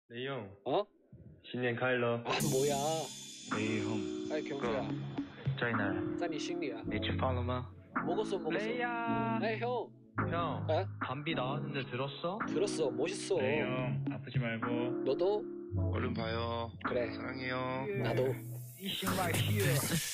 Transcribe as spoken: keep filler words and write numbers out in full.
레이 형, 어? 신년快乐. 아 뭐야? 레이 형, 아이 경수야, 在哪儿？ 在你心里啊。 你吃饭了吗？ 먹었어 먹었어. 레이야. 에이 형. 형, 어? 감비 나왔는데 들었어? 들었어. 멋있어. 레이 형, 아프지 말고. 너도? 얼른 봐요. 그래. 사랑해요. 나도. 이신 right here.